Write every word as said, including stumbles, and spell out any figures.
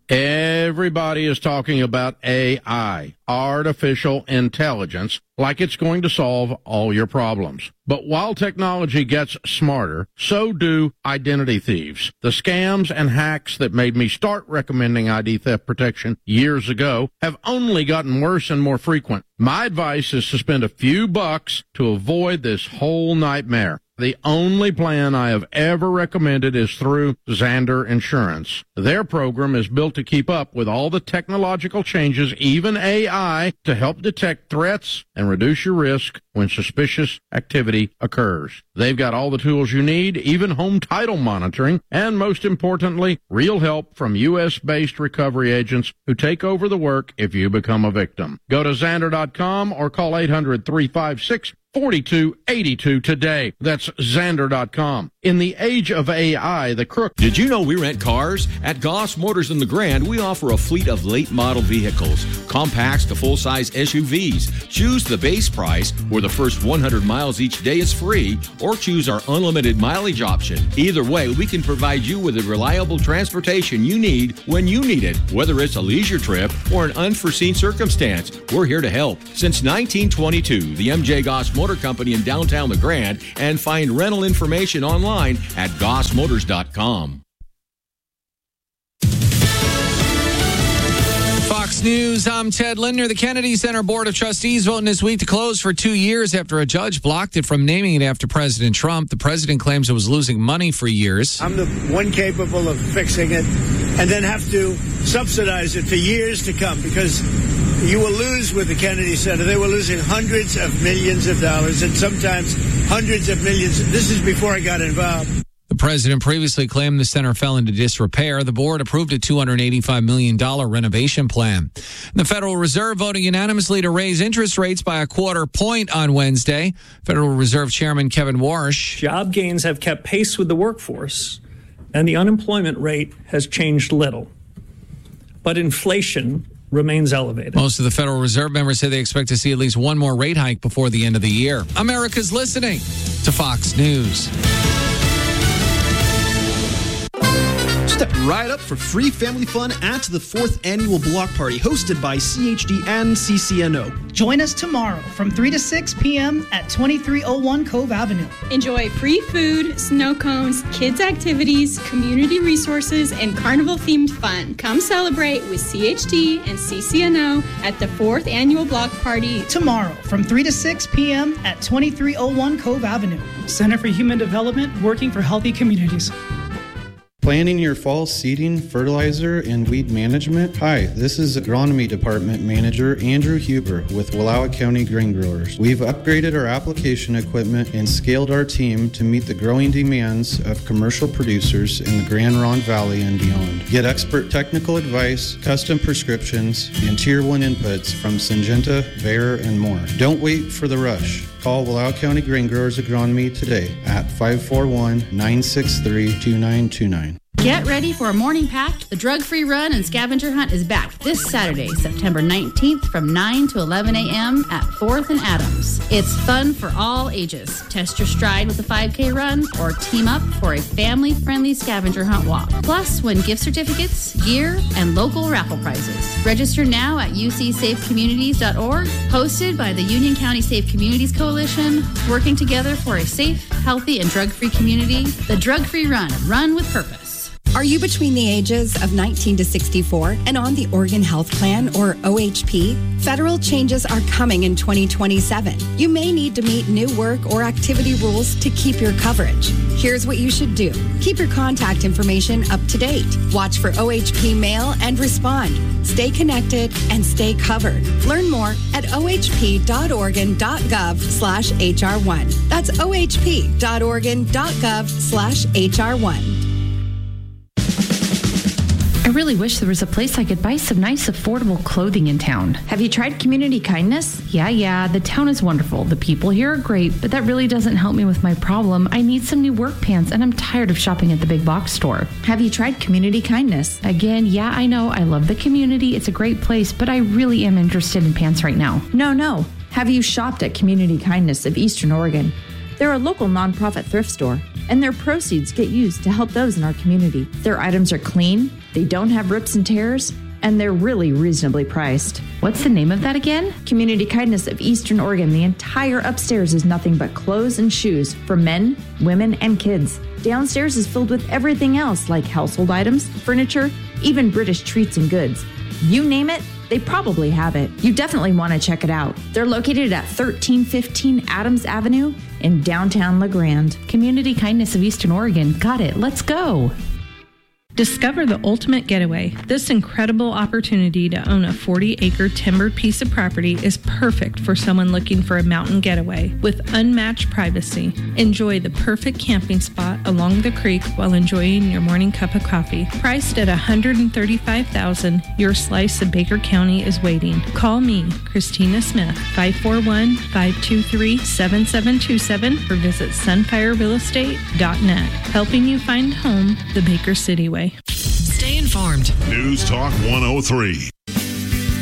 Everybody is talking about A I, artificial intelligence, like it's going to solve all your problems. But while technology gets smarter, so do identity thieves. The scams and hacks that made me start recommending I D theft protection years ago have only gotten worse and more frequent. My advice is to spend a few bucks to avoid this whole nightmare. The only plan I have ever recommended is through Zander Insurance. Their program is built to keep up with all the technological changes, even A I, to help detect threats and reduce your risk when suspicious activity occurs. They've got all the tools you need, even home title monitoring, and most importantly, real help from U S-based recovery agents who take over the work if you become a victim. Go to Zander dot com or call eight hundred, three five six, four two eight two today. That's Zander dot com. In the age of A I, the crook... Did you know we rent cars? At Goss Motors in the Grand, we offer a fleet of late-model vehicles, compacts to full-size S U Vs. Choose the base price, where the first one hundred miles each day is free, or choose our unlimited mileage option. Either way, we can provide you with the reliable transportation you need when you need it, whether it's a leisure trip or an unforeseen circumstance. We're here to help. Since nineteen twenty-two, the M J Goss Motor Company in downtown The Grand, and find rental information online at goss motors dot com. Fox News, I'm Ted Lindner. The Kennedy Center Board of Trustees voting this week to close for two years after a judge blocked it from naming it after President Trump. The president claims it was losing money for years. I'm the one capable of fixing it and then have to subsidize it for years to come, because you will lose with the Kennedy Center. They were losing hundreds of millions of dollars and sometimes hundreds of millions. This is before I got involved. The president previously claimed the center fell into disrepair. The board approved a two hundred eighty-five million dollars renovation plan. The Federal Reserve voted unanimously to raise interest rates by a quarter point on Wednesday. Federal Reserve Chairman Kevin Warsh. Job gains have kept pace with the workforce, and the unemployment rate has changed little. But inflation remains elevated. Most of the Federal Reserve members say they expect to see at least one more rate hike before the end of the year. America's listening to Fox News. Step right up for free family fun at the fourth Annual Block Party, hosted by C H D and C C N O. Join us tomorrow from three to six p.m. at twenty-three oh one Cove Avenue. Enjoy free food, snow cones, kids' activities, community resources, and carnival-themed fun. Come celebrate with C H D and C C N O at the fourth Annual Block Party. Tomorrow from three to six p.m. at twenty-three oh one Cove Avenue. Center for Human Development, working for healthy communities. Planning your fall seeding, fertilizer, and weed management? Hi, this is Agronomy Department Manager Andrew Huber with Wallowa County Grain Growers. We've upgraded our application equipment and scaled our team to meet the growing demands of commercial producers in the Grand Ronde Valley and beyond. Get expert technical advice, custom prescriptions, and Tier one inputs from Syngenta, Bayer, and more. Don't wait for the rush. Call Wallowa County Grain Growers Agronomy today at five four one, nine six three, two nine two nine. Get ready for a morning packed. The drug-free run and scavenger hunt is back this Saturday, September nineteenth from nine to eleven a.m. at fourth and Adams. It's fun for all ages. Test your stride with a five K run or team up for a family-friendly scavenger hunt walk. Plus, win gift certificates, gear, and local raffle prizes. Register now at u c safe communities dot org. Hosted by the Union County Safe Communities Coalition, working together for a safe, healthy, and drug-free community. The Drug-Free Run. Run with purpose. Are you between the ages of nineteen to sixty-four and on the Oregon Health Plan, or O H P? Federal changes are coming in twenty twenty-seven. You may need to meet new work or activity rules to keep your coverage. Here's what you should do. Keep your contact information up to date. Watch for O H P mail and respond. Stay connected and stay covered. Learn more at o h p dot oregon dot gov slash h r one. That's o h p dot oregon dot gov slash h r one. I really wish there was a place I could buy some nice, affordable clothing in town. Have you tried Community Kindness? Yeah, yeah, the town is wonderful. The people here are great, but that really doesn't help me with my problem. I need some new work pants, and I'm tired of shopping at the big box store. Have you tried Community Kindness? Again, yeah, I know. I love the community. It's a great place, but I really am interested in pants right now. No, no. Have you shopped at Community Kindness of Eastern Oregon? They're a local nonprofit thrift store, and their proceeds get used to help those in our community. Their items are clean, They don't have rips and tears, and they're really reasonably priced. What's the name of that again? Community Kindness of Eastern Oregon. The entire upstairs is nothing but clothes and shoes for men, women, and kids. Downstairs is filled with everything else like household items, furniture, even British treats and goods. You name it, they probably have it. You definitely want to check it out. They're located at thirteen fifteen Adams Avenue in downtown La Grande. Community Kindness of Eastern Oregon. Got it. Let's go. Discover the ultimate getaway. This incredible opportunity to own a forty-acre timbered piece of property is perfect for someone looking for a mountain getaway with unmatched privacy. Enjoy the perfect camping spot along the creek while enjoying your morning cup of coffee. Priced at one hundred thirty-five thousand dollars, your slice of Baker County is waiting. Call me, Christina Smith, five four one, five two three, seven seven two seven or visit sunfire real estate dot net. Helping you find home the Baker City way. Stay informed. News Talk one oh three.